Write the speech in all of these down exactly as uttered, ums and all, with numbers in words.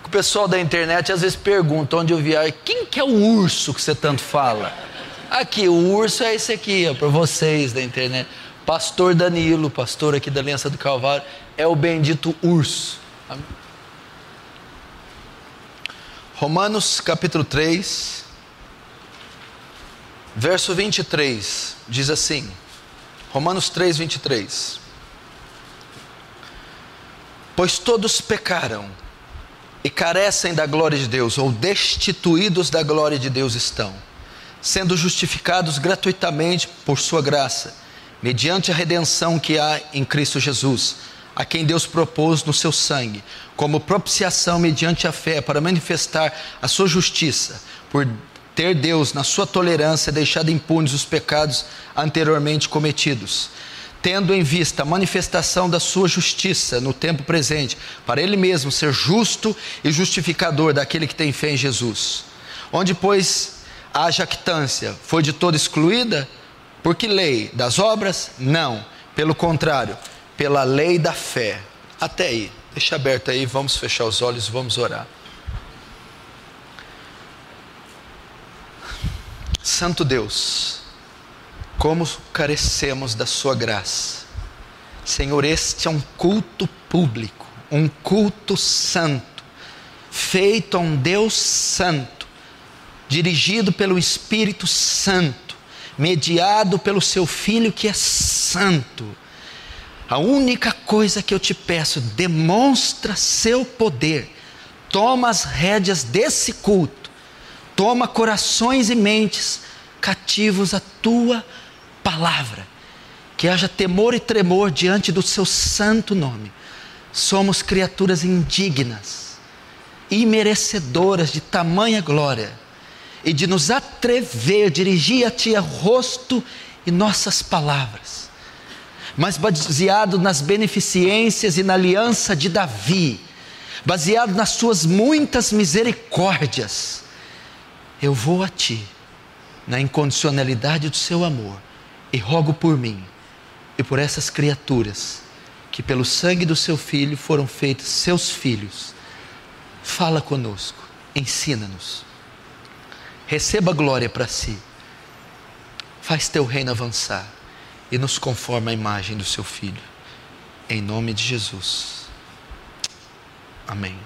O pessoal da internet às vezes pergunta onde eu vier, quem que é o urso que você tanto fala? Aqui, o urso é esse aqui, para vocês da internet. Pastor Danilo, pastor aqui da Aliança do Calvário, é o bendito urso. Amém? Romanos capítulo três, verso vinte e três, diz assim, Romanos três, vinte e três. Pois todos pecaram e carecem da glória de Deus, ou destituídos da glória de Deus estão, sendo justificados gratuitamente por sua graça, mediante a redenção que há em Cristo Jesus, a quem Deus propôs no seu sangue, como propiciação mediante a fé, para manifestar a sua justiça, por ter Deus, na sua tolerância, deixado impunes os pecados anteriormente cometidos, tendo em vista a manifestação da sua justiça no tempo presente, para Ele mesmo ser justo e justificador daquele que tem fé em Jesus. Onde, pois, a jactância foi de todo excluída? Por que lei? Das obras? Não. Pelo contrário, pela lei da fé. Até aí. Deixa aberto aí, vamos fechar os olhos, vamos orar. Santo Deus, como carecemos da sua graça. Senhor, este é um culto público, um culto santo, feito a um Deus santo, dirigido pelo Espírito Santo, mediado pelo seu Filho que é santo. A única coisa que eu te peço, demonstra seu poder, toma as rédeas desse culto, toma corações e mentes cativos à tua palavra, que haja temor e tremor diante do seu santo nome. Somos criaturas indignas, imerecedoras de tamanha glória, e de nos atrever, dirigir a ti o rosto e nossas palavras, mas baseado nas beneficências e na aliança de Davi, baseado nas suas muitas misericórdias, eu vou a ti, na incondicionalidade do seu amor, e rogo por mim e por essas criaturas que pelo sangue do seu Filho foram feitos seus filhos. Fala conosco, ensina-nos, receba a glória para si, faz teu reino avançar e nos conforma à imagem do seu Filho, em nome de Jesus, amém.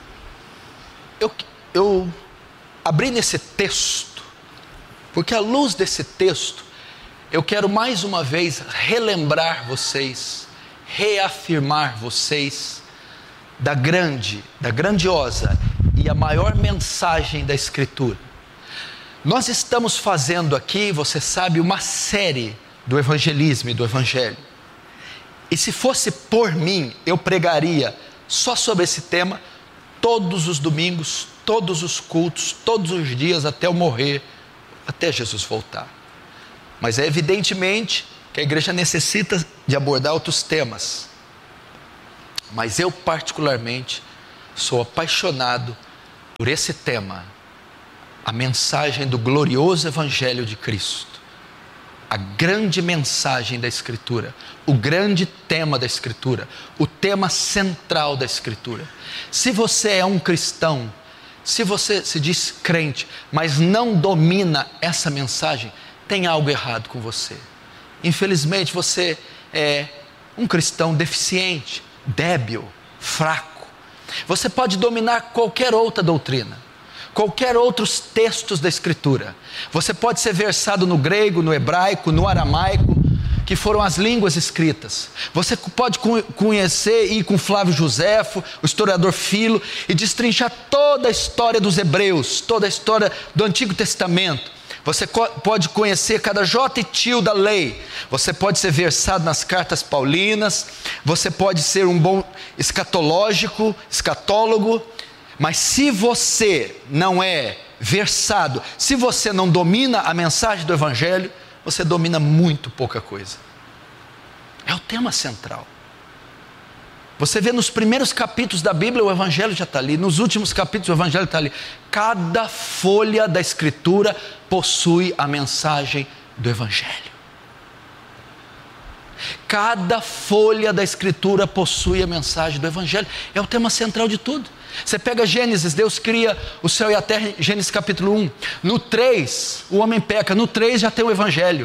Eu, eu abri nesse texto porque à luz desse texto eu quero mais uma vez relembrar vocês, reafirmar vocês da grande, da grandiosa e a maior mensagem da Escritura. Nós estamos fazendo aqui, você sabe, uma série do evangelismo e do evangelho. E se fosse por mim, eu pregaria só sobre esse tema todos os domingos, todos os cultos, todos os dias até eu morrer, até Jesus voltar. Mas é evidentemente que a igreja necessita de abordar outros temas. Mas eu particularmente sou apaixonado por esse tema, a mensagem do glorioso Evangelho de Cristo, a grande mensagem da Escritura, o grande tema da Escritura, o tema central da Escritura. Se você é um cristão, se você se diz crente, mas não domina essa mensagem, tem algo errado com você. Infelizmente você é um cristão deficiente, débil, fraco. Você pode dominar qualquer outra doutrina, qualquer outros textos da Escritura. Você pode ser versado no grego, no hebraico, no aramaico, que foram as línguas escritas. Você pode conhecer e ir com Flávio Joséfo, o historiador Filo, e destrinchar toda a história dos hebreus, toda a história do Antigo Testamento. Você pode conhecer cada jota e tio da lei. Você pode ser versado nas cartas paulinas. Você pode ser um bom escatológico, escatólogo. Mas se você não é versado, se você não domina a mensagem do Evangelho, você domina muito pouca coisa. É o tema central. Você vê nos primeiros capítulos da Bíblia, o Evangelho já está ali. Nos últimos capítulos, o Evangelho está ali. Cada folha da Escritura possui a mensagem do Evangelho. Cada folha da Escritura possui a mensagem do Evangelho. É o tema central de tudo. Você pega Gênesis, Deus cria o céu e a terra, Gênesis capítulo um. No três, o homem peca. No três já tem o Evangelho.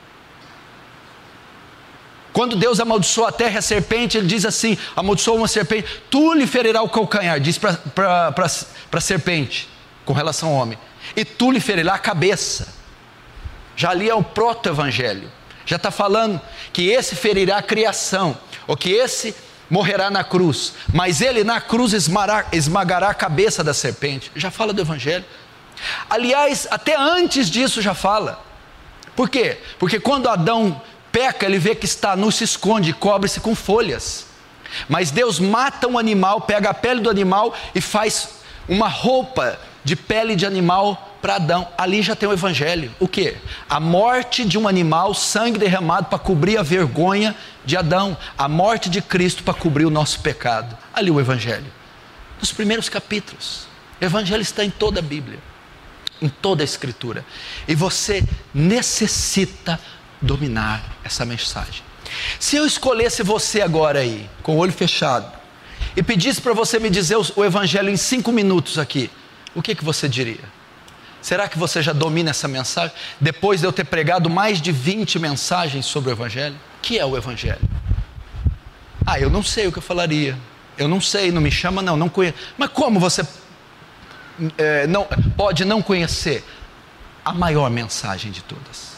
Quando Deus amaldiçoa a terra e a serpente, Ele diz assim, amaldiçoa uma serpente, tu lhe ferirá o calcanhar, diz para a serpente, com relação ao homem, e tu lhe ferirá a cabeça. Já ali é o proto-evangelho. Já está falando que esse ferirá a criação, ou que esse morrerá na cruz, mas ele na cruz esmagará, esmagará a cabeça da serpente. Já fala do Evangelho. Aliás, até antes disso já fala. Por quê? Porque quando Adão peca, ele vê que está nu, se esconde, cobre-se com folhas. Mas Deus mata um animal, pega a pele do animal e faz uma roupa de pele de animal para Adão. Ali já tem o Evangelho. O quê? A morte de um animal, sangue derramado para cobrir a vergonha de Adão. A morte de Cristo para cobrir o nosso pecado. Ali o Evangelho. Nos primeiros capítulos. O Evangelho está em toda a Bíblia, em toda a Escritura. E você necessita dominar essa mensagem. Se eu escolhesse você agora aí, com o olho fechado, e pedisse para você me dizer o, o Evangelho em cinco minutos aqui, o que, que você diria? Será que você já domina essa mensagem? Depois de eu ter pregado mais de vinte mensagens sobre o Evangelho? O que é o Evangelho? Ah, eu não sei o que eu falaria. Eu não sei, não me chama não, não conheço. Mas como você é, não, pode não conhecer a maior mensagem de todas?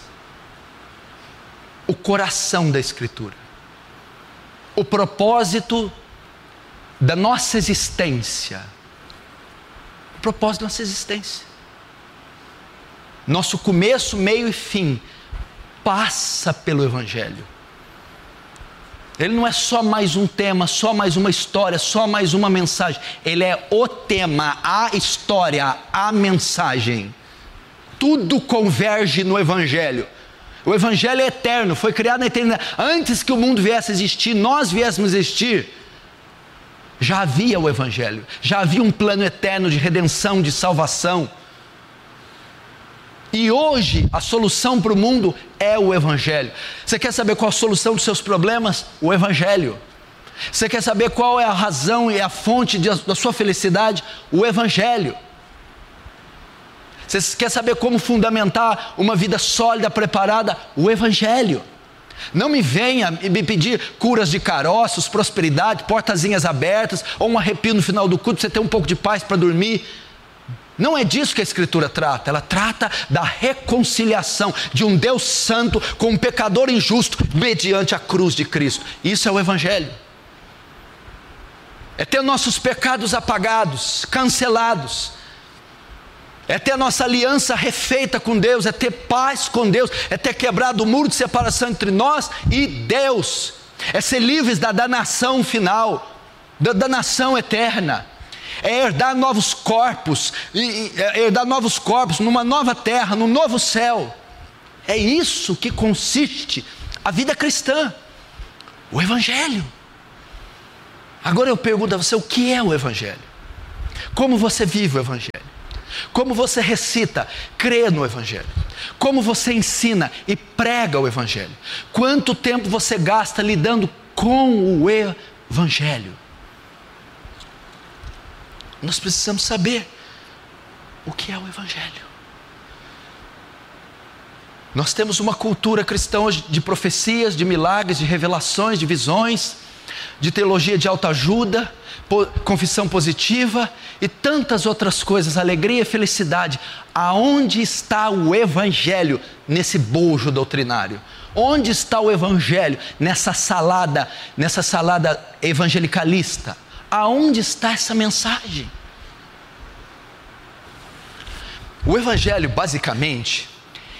O coração da Escritura. O propósito da nossa existência. O propósito da nossa existência. Nosso começo, meio e fim passa pelo Evangelho. Ele não é só mais um tema, só mais uma história, só mais uma mensagem. Ele é o tema, a história, a mensagem. Tudo converge no Evangelho. O Evangelho é eterno, foi criado na eternidade. Antes que o mundo viesse a existir, nós viéssemos a existir, já havia o Evangelho. Já havia um plano eterno de redenção, de salvação. E hoje a solução para o mundo é o Evangelho. Você quer saber qual a solução dos seus problemas? O Evangelho. Você quer saber qual é a razão e a fonte de, da sua felicidade? O Evangelho. Você quer saber como fundamentar uma vida sólida, preparada? O Evangelho. Não me venha me pedir curas de caroços, prosperidade, portazinhas abertas, ou um arrepio no final do culto, você ter um pouco de paz para dormir. Não é disso que a Escritura trata. Ela trata da reconciliação de um Deus santo com um pecador injusto mediante a cruz de Cristo. Isso é o Evangelho. É ter nossos pecados apagados, cancelados. É ter a nossa aliança refeita com Deus, é ter paz com Deus, é ter quebrado o muro de separação entre nós e Deus. É ser livres da danação final, da danação eterna. É herdar novos corpos, é herdar novos corpos numa nova terra, num novo céu. É isso que consiste a vida cristã, o Evangelho. Agora eu pergunto a você, o que é o Evangelho? Como você vive o Evangelho? Como você recita, crê no Evangelho? Como você ensina e prega o Evangelho? Quanto tempo você gasta lidando com o Evangelho? Nós precisamos saber o que é o Evangelho. Nós temos uma cultura cristã hoje de profecias, de milagres, de revelações, de visões, de teologia de autoajuda, confissão positiva e tantas outras coisas, alegria e felicidade. Aonde está o Evangelho nesse bojo doutrinário? Onde está o Evangelho nessa salada, nessa salada evangelicalista? Aonde está essa mensagem? O Evangelho, basicamente,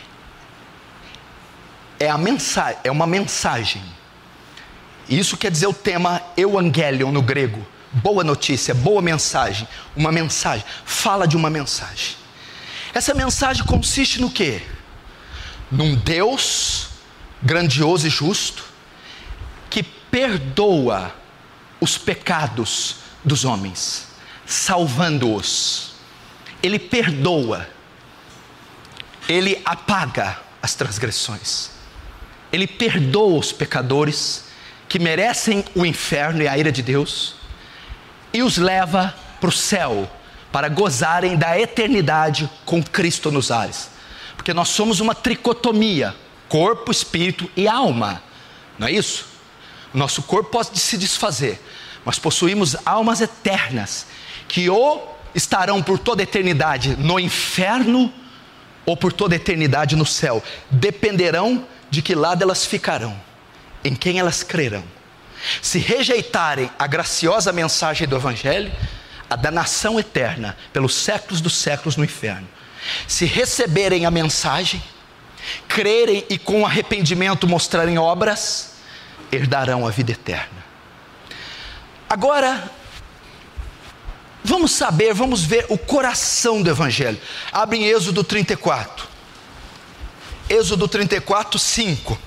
é, a mensagem, é uma mensagem. Isso quer dizer o tema Evangelion no grego. Boa notícia, boa mensagem. Uma mensagem, fala de uma mensagem. Essa mensagem consiste no quê? Num Deus grandioso e justo, que perdoa os pecados dos homens, salvando-os. Ele perdoa, Ele apaga as transgressões. Ele perdoa os pecadores que merecem o inferno e a ira de Deus, e os leva para o céu, para gozarem da eternidade com Cristo nos ares. Porque nós somos uma tricotomia, corpo, espírito e alma, não é isso? O nosso corpo pode se desfazer, mas possuímos almas eternas, que ou estarão por toda a eternidade no inferno, ou por toda a eternidade no céu. Dependerão de que lado elas ficarão, em quem elas crerão. Se rejeitarem a graciosa mensagem do Evangelho, a danação eterna pelos séculos dos séculos no inferno. Se receberem a mensagem, crerem e com arrependimento mostrarem obras, herdarão a vida eterna. Agora, vamos saber, vamos ver o coração do Evangelho. Abre em Êxodo trinta e quatro. Êxodo trinta e quatro, cinco.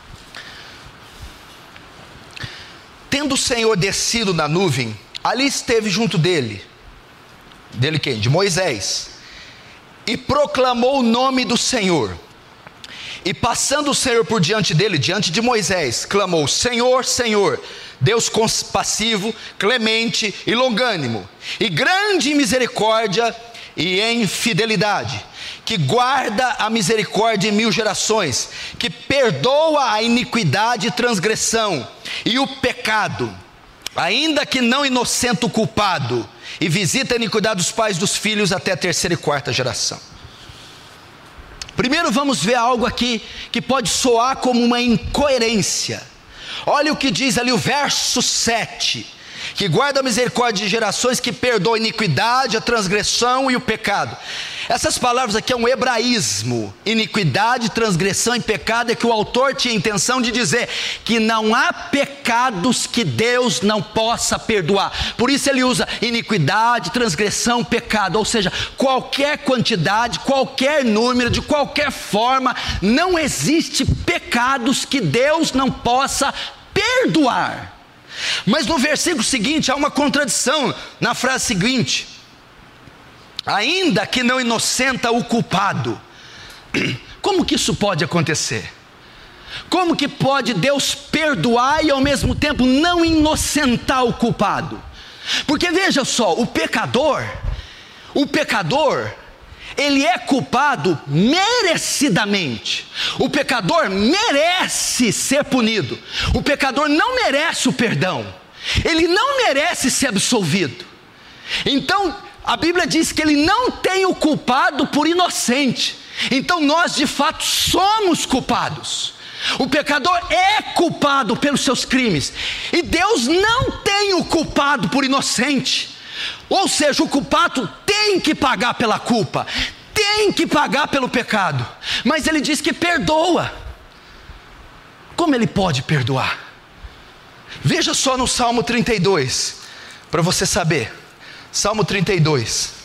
Tendo o Senhor descido na nuvem, ali esteve junto dele. Dele quem? De Moisés. E proclamou o nome do Senhor. E passando o Senhor por diante dele, diante de Moisés, clamou: Senhor, Senhor, Deus compassivo, clemente e longânimo, e grande em misericórdia e em fidelidade, que guarda a misericórdia em mil gerações, que perdoa a iniquidade e transgressão e o pecado, ainda que não inocente o culpado, e visita a iniquidade dos pais dos filhos até a terceira e quarta geração. Primeiro vamos ver algo aqui que pode soar como uma incoerência. Olha o que diz ali o verso sete: que guarda a misericórdia de gerações, que perdoa a iniquidade, a transgressão e o pecado. Essas palavras aqui é um hebraísmo. Iniquidade, transgressão e pecado é que o autor tinha a intenção de dizer que não há pecados que Deus não possa perdoar. Por isso ele usa iniquidade, transgressão, pecado. Ou seja, qualquer quantidade, qualquer número, de qualquer forma, não existe pecados que Deus não possa perdoar. Mas no versículo seguinte há uma contradição, na frase seguinte: ainda que não inocenta o culpado. Como que isso pode acontecer? Como que pode Deus perdoar e ao mesmo tempo não inocentar o culpado? Porque veja só, o pecador, o pecador, ele é culpado merecidamente. O pecador merece ser punido. O pecador não merece o perdão. Ele não merece ser absolvido. Então, a Bíblia diz que ele não tem o culpado por inocente. Então nós de fato somos culpados. O pecador é culpado pelos seus crimes, e Deus não tem o culpado por inocente. Ou seja, o culpado tem que pagar pela culpa, tem que pagar pelo pecado. Mas ele diz que perdoa. Como ele pode perdoar? Veja só no Salmo trinta e dois, para você saber. Salmo trinta e dois.